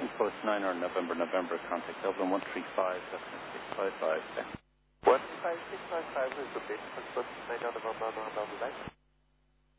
Post 9 or November, contact Dublin 135, 655. 15655 is the base for first side out of our license.